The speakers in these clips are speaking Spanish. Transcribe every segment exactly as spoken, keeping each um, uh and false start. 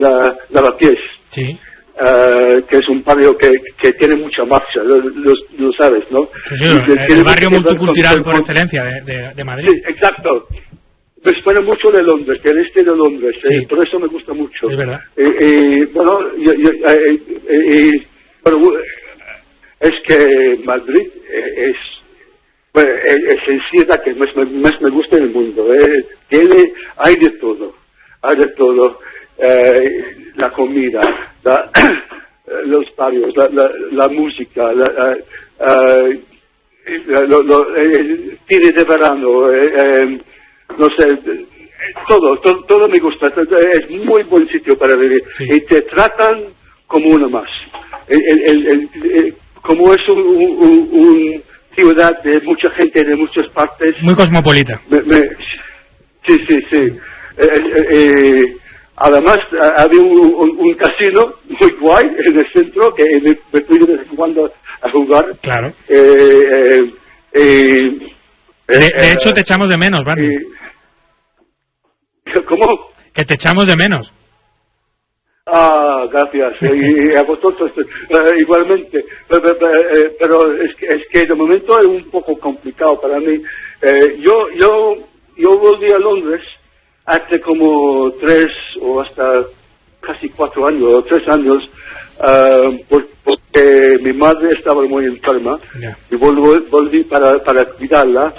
la, Lavapiés. Sí. Uh, que es un barrio que, que tiene mucha marcha, lo, lo, lo sabes, ¿no? Sí, sí, el, el barrio multicultural por excelencia de, de, de Madrid. Sí, exacto. Me suena mucho de Londres, del este de Londres, sí. eh, por eso me gusta mucho. Es verdad. Eh, eh, bueno, yo, yo, eh, eh, eh, bueno, es que Madrid es, bueno, es, es el ciudad que más, más me gusta en el mundo. Eh. Tiene, hay de todo, hay de todo. Eh, la comida, la, los barrios, la, la, la música, la, uh, uh, lo, lo, el cine de verano, eh, eh, no sé, todo, todo, todo me gusta. Es muy buen sitio para vivir. Sí. Y te tratan como uno más. El, el, el, el, el, como es un, un, un ciudad de mucha gente de muchas partes. Muy cosmopolita. Me, me, sí, sí, sí. Eh, eh, eh, Además, había un, un, un casino muy guay en el centro que me, me fui de vez en cuando a jugar. Claro. Eh, eh, eh, de, de eh, hecho, te echamos de menos, Barney. Eh, ¿Cómo? Que te echamos de menos. Ah, gracias. Y a vosotros eh, igualmente. Pero, pero, pero es, que, es que de momento es un poco complicado para mí. Eh, yo, yo, yo volví a Londres hace como tres o hasta casi cuatro años o tres años uh, porque mi madre estaba muy enferma. Yeah. Y volví, volví para, para cuidarla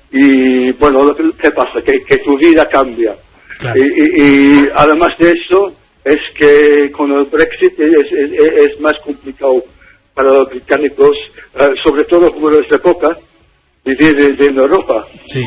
y bueno, lo que, ¿qué pasa? Que, que tu vida cambia. Claro. Y, y, y además de eso es que con el Brexit es, es, es más complicado para los británicos, uh, sobre todo jugadores de póker, vivir de, de en Europa. Sí.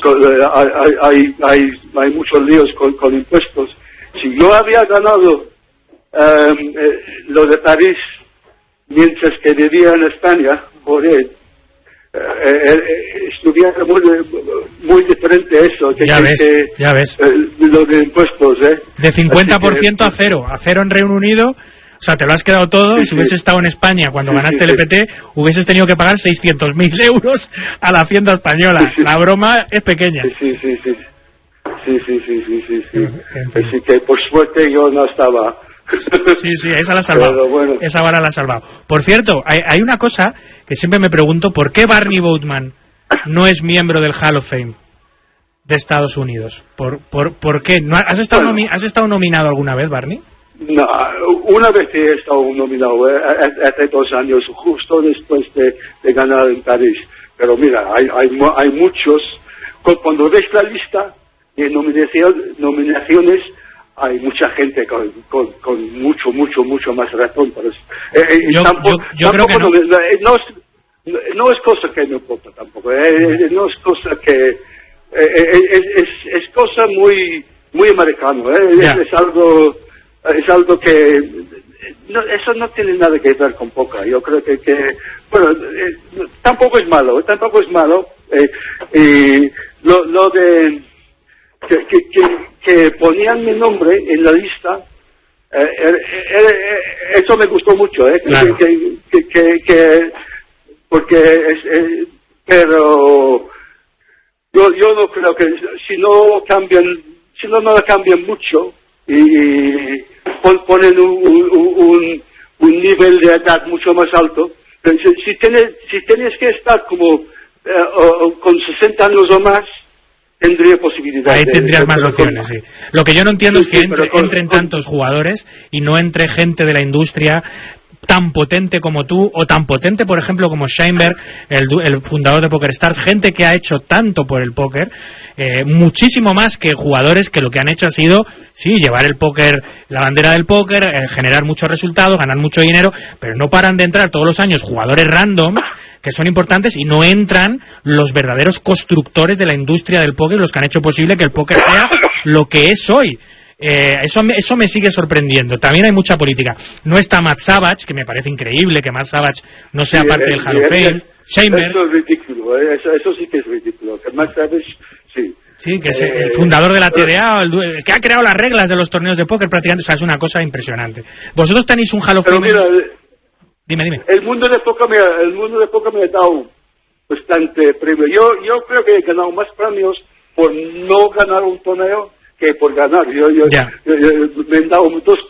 Hay, hay, hay, hay muchos líos con, con impuestos. Si yo había ganado um, eh, lo de París mientras que vivía en España, joder, eh, eh, estuviera muy, muy diferente eso. Que, ya que, ves, que, ya ves. Eh, lo de impuestos, ¿eh? De cincuenta por ciento que, a cero, a cero en Reino Unido. O sea, te lo has quedado todo, sí, y si hubieses sí. estado en España cuando sí, ganaste sí, el E P T, sí. hubieses tenido que pagar seiscientos mil euros a la Hacienda Española. Sí, sí. La broma es pequeña. Sí, sí, sí. Sí, sí, sí, sí, sí, sí. Así que, por suerte, yo no estaba. Sí, sí, esa la ha salvado. Bueno. Esa vara la ha salvado. Por cierto, hay, hay una cosa que siempre me pregunto, ¿por qué Barney Boatman no es miembro del Hall of Fame de Estados Unidos? ¿Por, por, por qué? ¿No, has, estado bueno. nomi- ¿Has estado nominado alguna vez, Barney? No, una vez que he estado nominado, eh, hace dos años, justo después de, de ganar en París. Pero mira, hay, hay, hay muchos, cuando ves la lista de nominación, nominaciones, hay mucha gente con, con, con mucho, mucho, mucho más razón. Pero, eh, yo, tampoco, yo, yo tampoco creo que no. No, no, es, no es cosa que me importa tampoco, eh, no es cosa que, eh, es, es, es cosa muy, muy americano, eh, es, es algo... Es algo que no, eso no tiene nada que ver con póker. Yo creo que, que bueno, eh, tampoco es malo, tampoco es malo. Eh, y lo, lo de que, que, que, que ponían mi nombre en la lista, eh, eh, eh, eso me gustó mucho, eh, claro. que, que, que, que porque es, eh, pero yo yo no creo que si no cambian, si no no cambian mucho y ponen un, un, un, un nivel de edad mucho más alto. Si, si, tienes, si tienes que estar como eh, o, con sesenta años o más, tendría posibilidad. Ahí de, tendrías de, más de, opciones, con, sí. Lo que yo no entiendo sí, es que sí, entre, con, entren con, tantos jugadores y no entre gente de la industria tan potente como tú, o tan potente, por ejemplo, como Sheinberg, el, el fundador de PokerStars, gente que ha hecho tanto por el póker, eh, muchísimo más que jugadores que lo que han hecho ha sido, sí, llevar el póker, la bandera del póker, eh, generar muchos resultados, ganar mucho dinero, pero no paran de entrar todos los años jugadores random que son importantes y no entran los verdaderos constructores de la industria del póker, los que han hecho posible que el póker sea lo que es hoy. Eh, eso, me, eso me sigue sorprendiendo. También hay mucha política. No está Matt Savage, que me parece increíble que Matt Savage no sea sí, parte es, del Hall of Fame. Sheinberg. Eso es ridículo, eh, eso, eso sí que es ridículo. Que Matt Savage, sí. Sí, que es eh, el fundador de la T D A, el, el que ha creado las reglas de los torneos de póker prácticamente. O sea, es una cosa impresionante. ¿Vosotros tenéis un Hall of Fame? Mira, dime, dime. El mundo de póker me, el mundo de póker me ha dado bastante premio. Yo, yo creo que he ganado más premios por no ganar un torneo que por ganar. Yo, yo, Ya. yo- yo- me han dado dos